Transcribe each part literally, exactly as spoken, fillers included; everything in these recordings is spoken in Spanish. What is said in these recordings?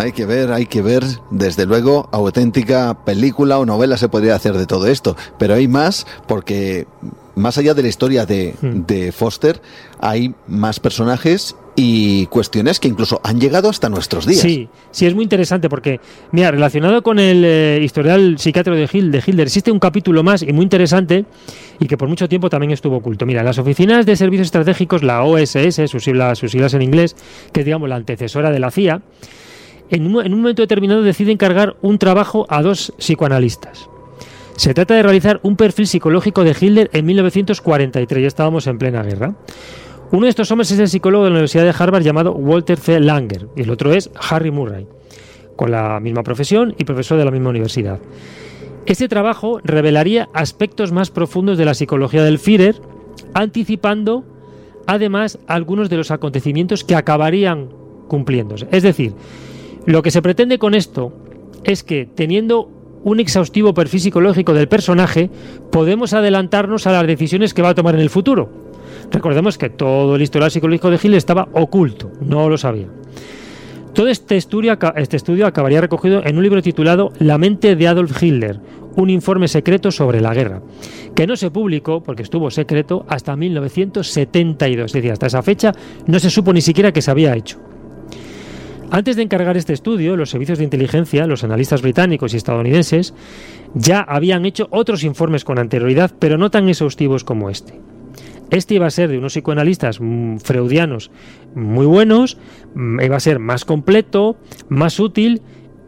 Hay que ver, hay que ver, desde luego, auténtica película o novela se podría hacer de todo esto, pero hay más porque más allá de la historia de, hmm. de Foster, hay más personajes y cuestiones que incluso han llegado hasta nuestros días. Sí, sí, es muy interesante porque, mira, relacionado con el eh, historial psiquiátrico de, Hill, de Hitler, existe un capítulo más y muy interesante y que por mucho tiempo también estuvo oculto. Mira, las oficinas de servicios estratégicos, la O S S, sus siglas, sus siglas en inglés, que es, digamos, la antecesora de la C I A, en un, en un momento determinado decide encargar un trabajo a dos psicoanalistas. Se trata de realizar un perfil psicológico de Hitler en mil novecientos cuarenta y tres, ya estábamos en plena guerra. Uno de estos hombres es el psicólogo de la Universidad de Harvard llamado Walter C. Langer y el otro es Harry Murray, con la misma profesión y profesor de la misma universidad. Este trabajo revelaría aspectos más profundos de la psicología del Führer, anticipando además algunos de los acontecimientos que acabarían cumpliéndose. Es decir, lo que se pretende con esto es que, teniendo un exhaustivo perfil psicológico del personaje, podemos adelantarnos a las decisiones que va a tomar en el futuro. Recordemos que todo el historial psicológico de Hitler estaba oculto, no lo sabía. Todo este estudio, este estudio acabaría recogido en un libro titulado La mente de Adolf Hitler, un informe secreto sobre la guerra, que no se publicó, porque estuvo secreto, hasta mil novecientos setenta y dos, es decir, hasta esa fecha no se supo ni siquiera que se había hecho. Antes de encargar este estudio, los servicios de inteligencia, los analistas británicos y estadounidenses, ya habían hecho otros informes con anterioridad, pero no tan exhaustivos como este. Este iba a ser de unos psicoanalistas freudianos muy buenos, iba a ser más completo, más útil,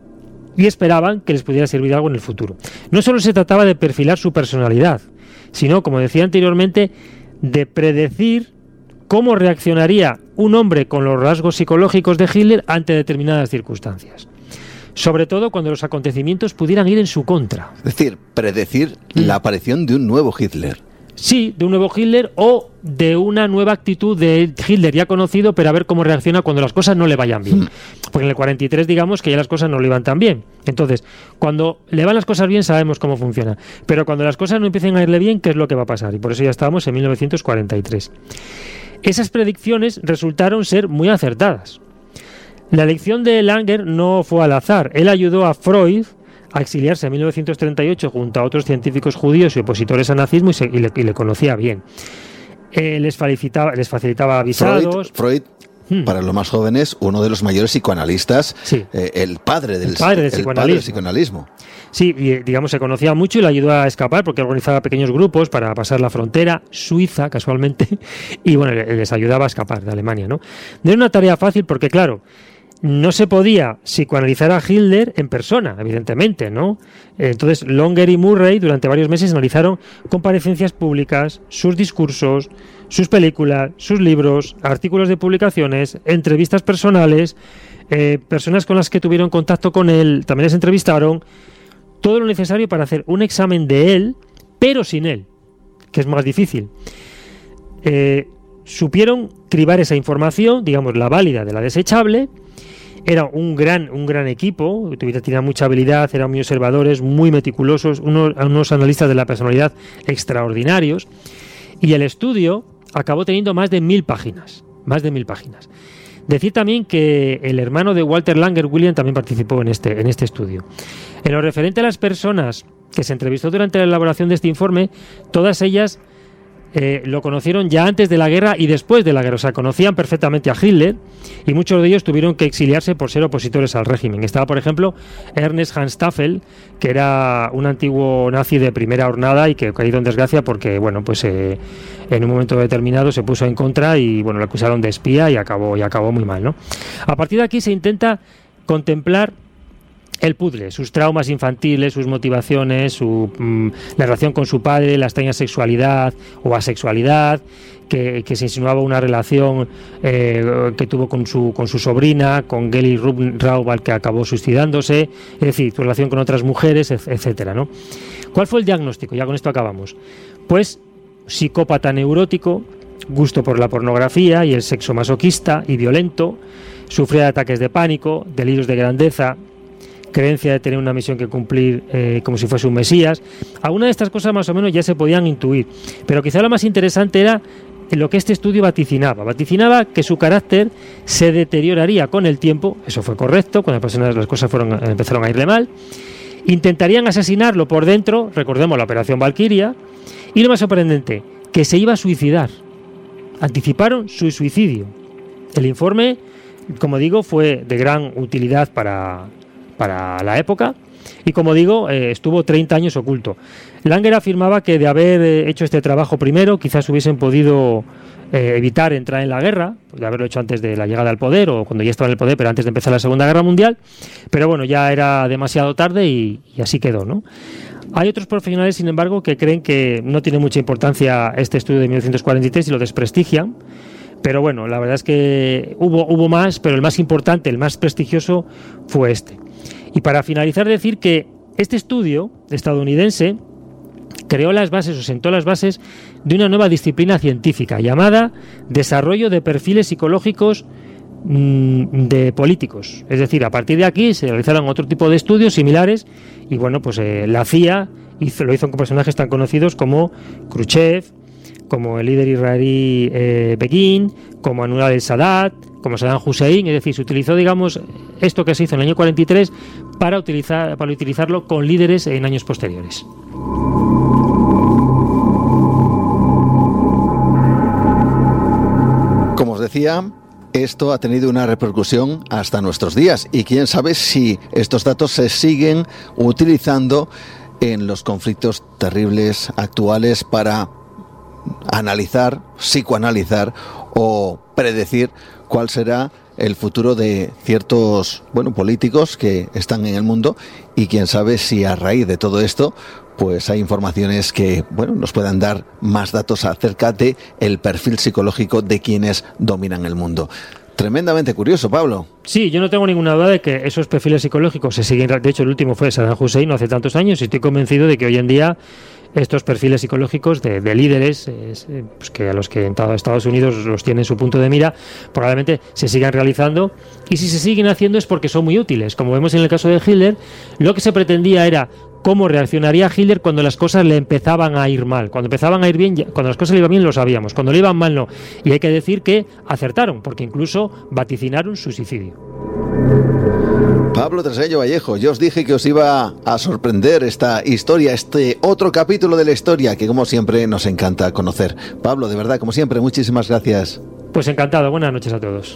y esperaban que les pudiera servir algo en el futuro. No solo se trataba de perfilar su personalidad, sino, como decía anteriormente, de predecir cómo reaccionaría un hombre con los rasgos psicológicos de Hitler ante determinadas circunstancias. Sobre todo cuando los acontecimientos pudieran ir en su contra. Es decir, predecir mm. la aparición de un nuevo Hitler. Sí, de un nuevo Hitler o de una nueva actitud de Hitler ya conocido, pero a ver cómo reacciona cuando las cosas no le vayan bien. Mm. Porque en el cuarenta y tres, digamos, que ya las cosas no le iban tan bien. Entonces, cuando le van las cosas bien, sabemos cómo funciona. Pero cuando las cosas no empiecen a irle bien, ¿qué es lo que va a pasar? Y por eso ya estábamos en mil novecientos cuarenta y tres. Esas predicciones resultaron ser muy acertadas. La elección de Langer no fue al azar. Él ayudó a Freud a exiliarse en mil novecientos treinta y ocho junto a otros científicos judíos y opositores al nazismo y, se, y, le, y le conocía bien. Eh, les, facilitaba, les facilitaba visados. Freud, Freud hmm. para los más jóvenes, uno de los mayores psicoanalistas, sí. eh, el padre del, el padre del, el psicoanalismo. Padre del psicoanalismo. Sí, y digamos se conocía mucho y le ayudó a escapar porque organizaba pequeños grupos para pasar la frontera, Suiza casualmente, y bueno, les ayudaba a escapar de Alemania, ¿no? No era una tarea fácil porque, claro, no se podía psicoanalizar a Hitler en persona, evidentemente, ¿no? Entonces, Langer y Murray durante varios meses analizaron comparecencias públicas, sus discursos, sus películas, sus libros, artículos de publicaciones, entrevistas personales, eh, personas con las que tuvieron contacto con él, también les entrevistaron, todo lo necesario para hacer un examen de él, pero sin él, que es más difícil. Eh, supieron cribar esa información, digamos, la válida de la desechable. Era un gran, un gran equipo, tenía mucha habilidad, eran muy observadores, muy meticulosos, unos, unos analistas de la personalidad extraordinarios, y el estudio acabó teniendo más de mil páginas, más de mil páginas. Decir también que el hermano de Walter Langer, William, también participó en este, en este estudio. En lo referente a las personas que se entrevistó durante la elaboración de este informe, todas ellas Eh, lo conocieron ya antes de la guerra y después de la guerra, o sea, conocían perfectamente a Hitler y muchos de ellos tuvieron que exiliarse por ser opositores al régimen. Estaba, por ejemplo, Ernest Hans Tafel, que era un antiguo nazi de primera hornada y que ha caído en desgracia porque, bueno, pues eh, en un momento determinado se puso en contra y, bueno, lo acusaron de espía y acabó, y acabó muy mal, ¿no? A partir de aquí se intenta contemplar el puzzle, sus traumas infantiles, sus motivaciones, su, mmm, la relación con su padre, la extraña sexualidad o asexualidad, que, que se insinuaba una relación eh, que tuvo con su, con su sobrina, con Geli Raubal, que acabó suicidándose, es decir, su relación con otras mujeres, etcétera, ¿no? ¿Cuál fue el diagnóstico? Ya con esto acabamos. Pues psicópata neurótico, gusto por la pornografía y el sexo masoquista y violento, sufría de ataques de pánico, delirios de grandeza, creencia de tener una misión que cumplir eh, como si fuese un mesías. Algunas de estas cosas más o menos ya se podían intuir, pero quizá lo más interesante era lo que este estudio vaticinaba. Vaticinaba que su carácter se deterioraría con el tiempo, eso fue correcto, cuando las, personas, las cosas fueron, empezaron a irle mal. Intentarían asesinarlo por dentro, recordemos la Operación Valquiria, y lo más sorprendente, que se iba a suicidar. Anticiparon su suicidio. El informe, como digo, fue de gran utilidad para, para la época y, como digo, eh, estuvo treinta años oculto. Langer afirmaba que de haber hecho este trabajo primero, quizás hubiesen podido eh, evitar entrar en la guerra, de haberlo hecho antes de la llegada al poder o cuando ya estaba en el poder, pero antes de empezar la Segunda Guerra Mundial. Pero bueno, ya era demasiado tarde y, y así quedó, ¿no? Hay otros profesionales, sin embargo, que creen que no tiene mucha importancia este estudio de mil novecientos cuarenta y tres y lo desprestigian. Pero bueno, la verdad es que hubo, hubo más, pero el más importante, el más prestigioso, fue este. Y para finalizar, decir que este estudio estadounidense creó las bases o sentó las bases de una nueva disciplina científica llamada desarrollo de perfiles psicológicos mmm, de políticos. Es decir, a partir de aquí se realizaron otro tipo de estudios similares y bueno, pues eh, la C I A hizo, lo hizo con personajes tan conocidos como Khrushchev, como el líder israelí eh, Begin, como Anwar el-Sadat, como Saddam Hussein. Es decir, se utilizó, digamos, esto que se hizo en el año cuarenta y tres para, utilizar, para utilizarlo con líderes en años posteriores. Como os decía, esto ha tenido una repercusión hasta nuestros días y quién sabe si estos datos se siguen utilizando en los conflictos terribles actuales para analizar, psicoanalizar o predecir cuál será el futuro de ciertos, bueno, políticos que están en el mundo y quién sabe si a raíz de todo esto pues hay informaciones que, bueno, nos puedan dar más datos acerca de el perfil psicológico de quienes dominan el mundo. Tremendamente curioso, Pablo. Sí, yo no tengo ninguna duda de que esos perfiles psicológicos se siguen. De hecho, el último fue Saddam Hussein no hace tantos años y estoy convencido de que hoy en día estos perfiles psicológicos de, de líderes, eh, pues que a los que en Estados Unidos los tienen en su punto de mira, probablemente se sigan realizando, y si se siguen haciendo es porque son muy útiles. Como vemos en el caso de Hitler, lo que se pretendía era cómo reaccionaría Hitler cuando las cosas le empezaban a ir mal. Cuando empezaban a ir bien, ya, cuando las cosas le iban bien lo sabíamos, cuando le iban mal no. Y hay que decir que acertaron, porque incluso vaticinaron su suicidio. Pablo Trasello Vallejo, yo os dije que os iba a sorprender esta historia, este otro capítulo de la historia que como siempre nos encanta conocer. Pablo, de verdad, como siempre, muchísimas gracias. Pues encantado, buenas noches a todos.